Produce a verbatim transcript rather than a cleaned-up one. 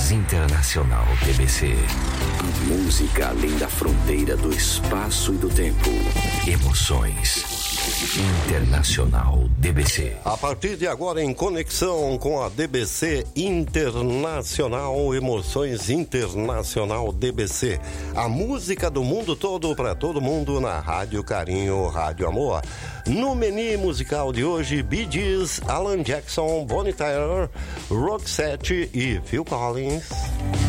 Emoções Internacional D B C. A música além da fronteira do espaço e do tempo. Emoções Internacional D B C. A partir de agora, em conexão com a D B C Internacional, Emoções Internacional D B C. A música do mundo todo para todo mundo na Rádio Carinho, Rádio Amor. No menu musical de hoje, Bee Gees, Alan Jackson, Bonnie Tyler, Roxette e Phil Collins.